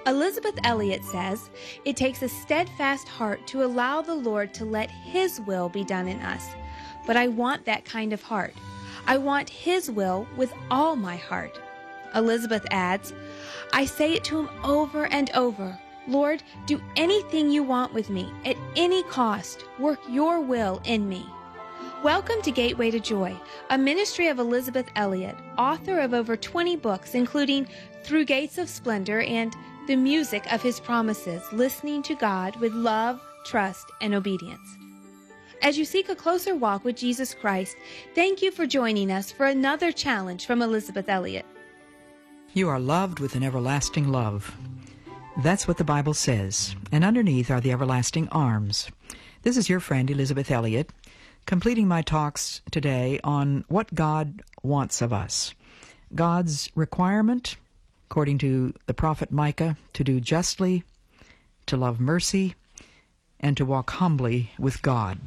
Elizabeth Elliot says, "It takes a steadfast heart to allow the Lord to let His will be done in us. But I want that kind of heart. I want His will with all my heart." Elizabeth adds, "I say it to Him over and over. Lord, do anything you want with me, at any cost. Work your will in me." Welcome to Gateway to Joy, a ministry of Elizabeth Elliot, author of over 20 books, including Through Gates of Splendor and The Music of His Promises, Listening to God with Love, Trust, and Obedience. As you seek a closer walk with Jesus Christ, thank you for joining us for another challenge from Elizabeth Elliot. You are loved with an everlasting love. That's what the Bible says, and underneath are the everlasting arms. This is your friend Elizabeth Elliot, completing my talks today on what God wants of us. God's requirement, according to the prophet Micah, to do justly, to love mercy, and to walk humbly with God.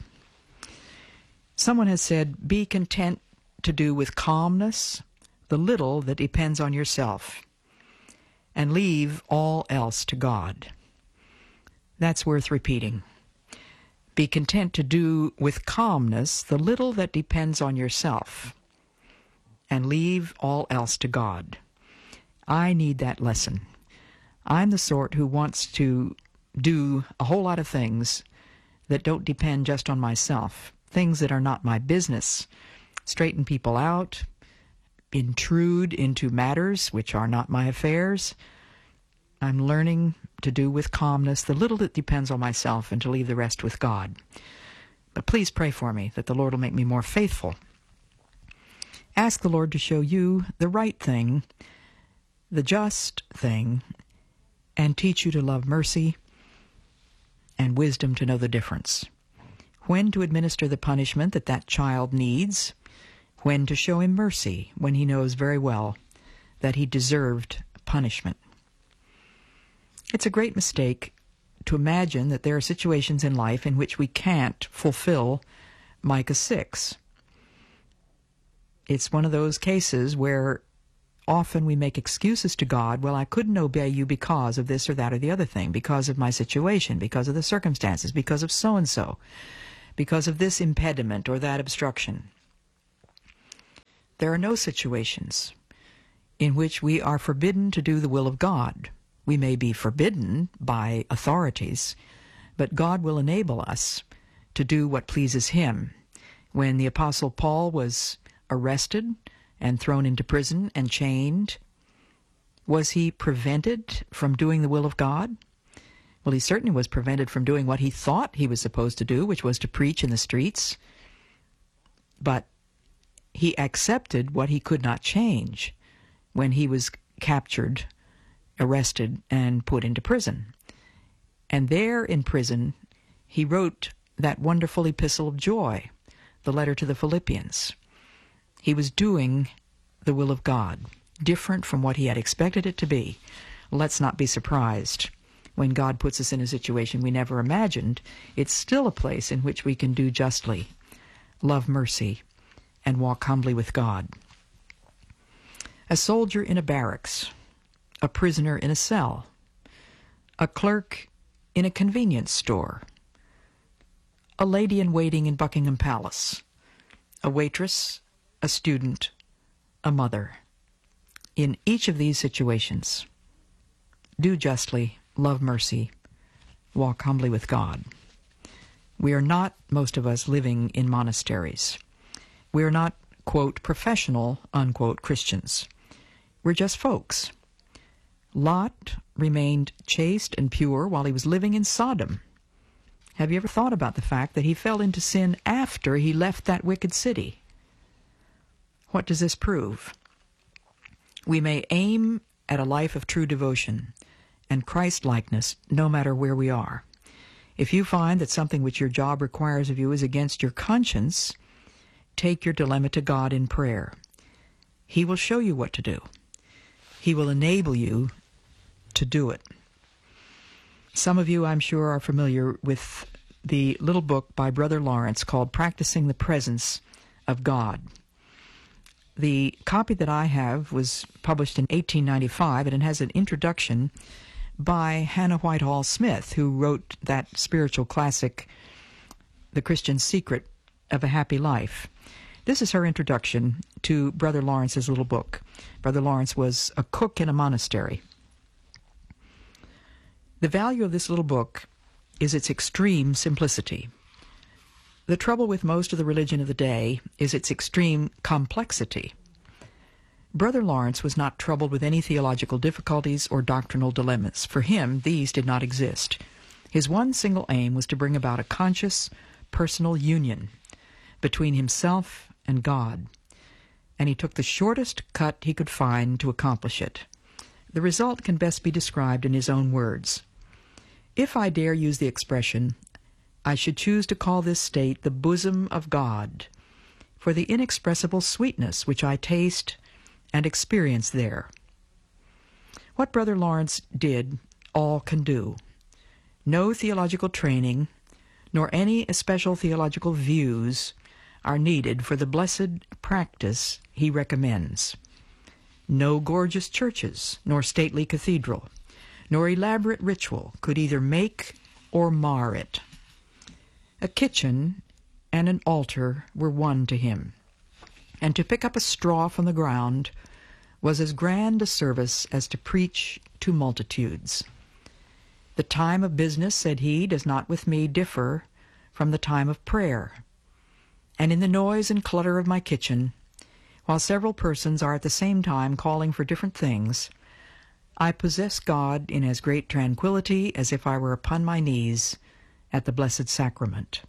Someone has said, be content to do with calmness the little that depends on yourself, and leave all else to God. That's worth repeating. Be content to do with calmness the little that depends on yourself, and leave all else to God. I need that lesson. I'm the sort who wants to do a whole lot of things that don't depend just on myself, things that are not my business, straighten people out, intrude into matters which are not my affairs. I'm learning to do with calmness the little that depends on myself and to leave the rest with God. But please pray for me that the Lord will make me more faithful. Ask the Lord to show you the right thing, the just thing, and teach you to love mercy and wisdom to know the difference. When to administer the punishment that that child needs, when to show him mercy when he knows very well that he deserved punishment. It's a great mistake to imagine that there are situations in life in which we can't fulfill Micah 6. It's one of those cases where often we make excuses to God. Well, I couldn't obey you because of this or that or the other thing, because of my situation, because of the circumstances, because of so-and-so, because of this impediment or that obstruction. There are no situations in which we are forbidden to do the will of God. We may be forbidden by authorities, but God will enable us to do what pleases Him. When the Apostle Paul was arrested and thrown into prison and chained, was he prevented from doing the will of God? Well, he certainly was prevented from doing what he thought he was supposed to do, which was to preach in the streets. But he accepted what he could not change when he was captured, arrested, and put into prison. And there in prison, he wrote that wonderful epistle of joy, the letter to the Philippians. He was doing the will of God, different from what he had expected it to be. Let's not be surprised when God puts us in a situation we never imagined. It's still a place in which we can do justly, love mercy, and walk humbly with God. A soldier in a barracks, a prisoner in a cell, a clerk in a convenience store, a lady-in-waiting in Buckingham Palace, a waitress, a student, a mother. In each of these situations, do justly, love mercy, walk humbly with God. We are not, most of us, living in monasteries. We are not, quote, professional, unquote, Christians. We're just folks. Lot remained chaste and pure while he was living in Sodom. Have you ever thought about the fact that he fell into sin after he left that wicked city? What does this prove? We may aim at a life of true devotion and Christ-likeness no matter where we are. If you find that something which your job requires of you is against your conscience, take your dilemma to God in prayer. He will show you what to do. He will enable you to do it. Some of you, I'm sure, are familiar with the little book by Brother Lawrence called Practicing the Presence of God. The copy that I have was published in 1895, and it has an introduction by Hannah Whitehall Smith, who wrote that spiritual classic, The Christian Secret of a Happy Life. This is her introduction to Brother Lawrence's little book. Brother Lawrence was a cook in a monastery. The value of this little book is its extreme simplicity. The trouble with most of the religion of the day is its extreme complexity. Brother Lawrence was not troubled with any theological difficulties or doctrinal dilemmas. For him, these did not exist. His one single aim was to bring about a conscious, personal union between himself and God, and he took the shortest cut he could find to accomplish it. The result can best be described in his own words. If I dare use the expression, I should choose to call this state the bosom of God, for the inexpressible sweetness which I taste and experience there. What Brother Lawrence did, all can do. No theological training, nor any especial theological views are needed for the blessed practice he recommends. No gorgeous churches, nor stately cathedral, nor elaborate ritual could either make or mar it. A kitchen and an altar were one to him, and to pick up a straw from the ground was as grand a service as to preach to multitudes. The time of business, said he, does not with me differ from the time of prayer. And in the noise and clutter of my kitchen, while several persons are at the same time calling for different things, I possess God in as great tranquillity as if I were upon my knees at the Blessed Sacrament.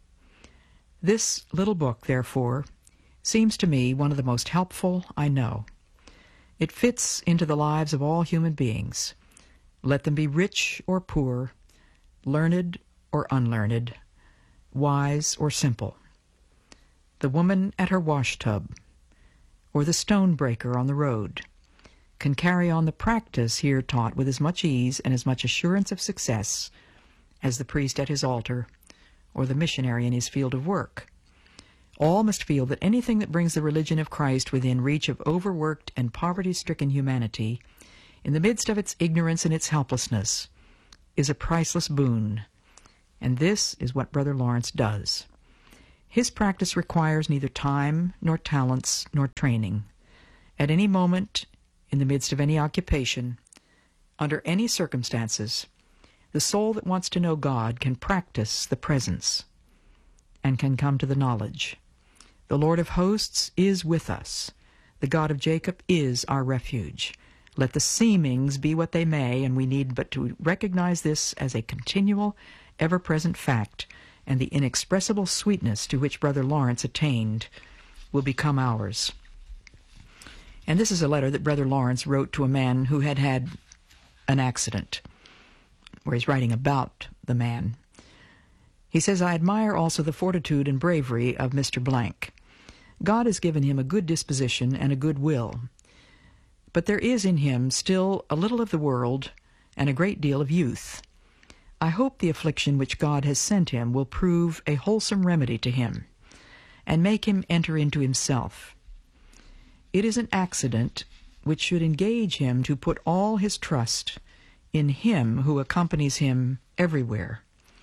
This little book, therefore, seems to me one of the most helpful I know. It fits into the lives of all human beings, let them be rich or poor, learned or unlearned, wise or simple. The woman at her washtub, or the stone breaker on the road, can carry on the practice here taught with as much ease and as much assurance of success as the priest at his altar or the missionary in his field of work. All must feel that anything that brings the religion of Christ within reach of overworked and poverty-stricken humanity, in the midst of its ignorance and its helplessness, is a priceless boon. And this is what Brother Lawrence does. His practice requires neither time, nor talents, nor training. At any moment, in the midst of any occupation, under any circumstances, the soul that wants to know God can practice the presence and can come to the knowledge. The Lord of hosts is with us. The God of Jacob is our refuge. Let the seemings be what they may, and we need but to recognize this as a continual, ever-present fact, and the inexpressible sweetness to which Brother Lawrence attained will become ours. And this is a letter that Brother Lawrence wrote to a man who had had an accident, where he's writing about the man. He says, I admire also the fortitude and bravery of Mr. Blank. God has given him a good disposition and a good will, but there is in him still a little of the world and a great deal of youth. I hope the affliction which God has sent him will prove a wholesome remedy to him, and make him enter into himself. It is an accident which should engage him to put all his trust in him who accompanies him everywhere.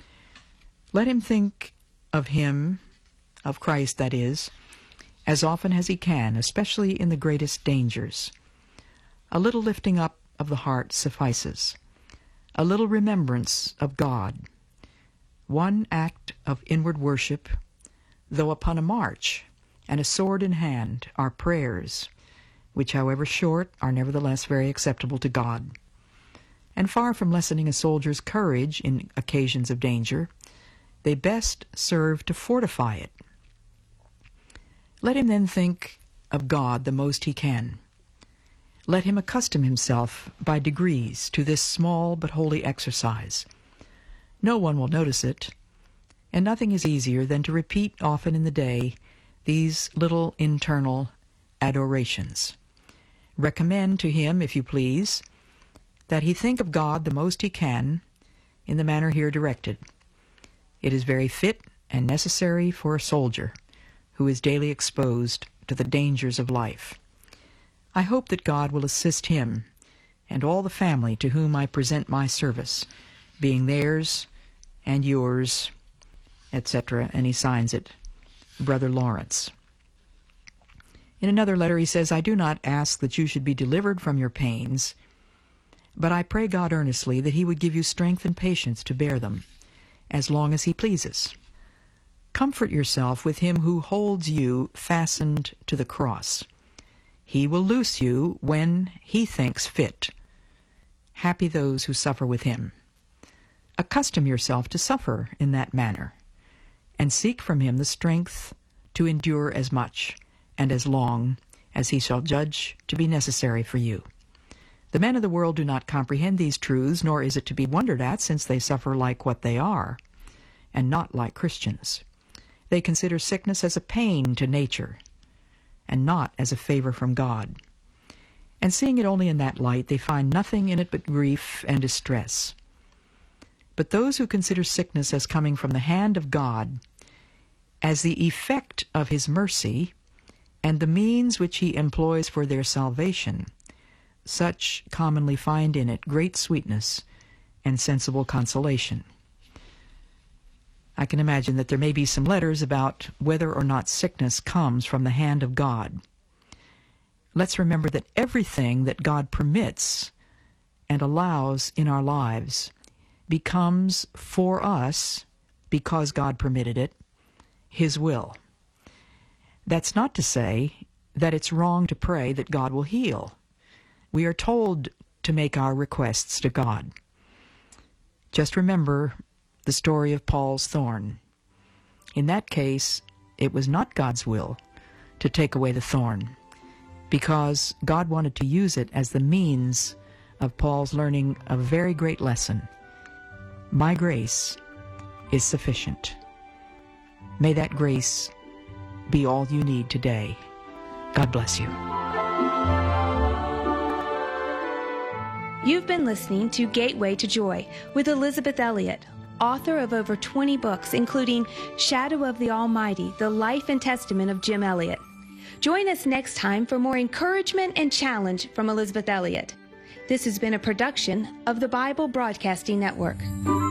Let him think of him, of Christ that is, as often as he can, especially in the greatest dangers. A little lifting up of the heart suffices. A little remembrance of God. One act of inward worship, though upon a march, and a sword in hand, are prayers, which, however short, are nevertheless very acceptable to God. And far from lessening a soldier's courage in occasions of danger, they best serve to fortify it. Let him then think of God the most he can. Let him accustom himself by degrees to this small but holy exercise. No one will notice it, and nothing is easier than to repeat often in the day these little internal adorations. Recommend to him, if you please, that he think of God the most he can in the manner here directed. It is very fit and necessary for a soldier who is daily exposed to the dangers of life. I hope that God will assist him and all the family to whom I present my service, being theirs and yours, etc., and he signs it, Brother Lawrence. In another letter he says, I do not ask that you should be delivered from your pains, but I pray God earnestly that he would give you strength and patience to bear them, as long as he pleases. Comfort yourself with him who holds you fastened to the cross. He will loose you when he thinks fit. Happy those who suffer with him. Accustom yourself to suffer in that manner, and seek from him the strength to endure as much and as long as he shall judge to be necessary for you. The men of the world do not comprehend these truths, nor is it to be wondered at, since they suffer like what they are, and not like Christians. They consider sickness as a pain to nature, and not as a favor from God. And seeing it only in that light, they find nothing in it but grief and distress. But those who consider sickness as coming from the hand of God, as the effect of his mercy, and the means which he employs for their salvation, such commonly find in it great sweetness and sensible consolation. I can imagine that there may be some letters about whether or not sickness comes from the hand of God. Let's remember that everything that God permits and allows in our lives becomes for us, because God permitted it, his will. That's not to say that it's wrong to pray that God will heal. We are told to make our requests to God. Just remember the story of Paul's thorn. In that case, it was not God's will to take away the thorn, because God wanted to use it as the means of Paul's learning a very great lesson. My grace is sufficient. May that grace be all you need today. God bless you. You've been listening to Gateway to Joy with Elizabeth Elliot, author of over 20 books, including Shadow of the Almighty, The Life and Testament of Jim Elliot. Join us next time for more encouragement and challenge from Elizabeth Elliot. This has been a production of the Bible Broadcasting Network.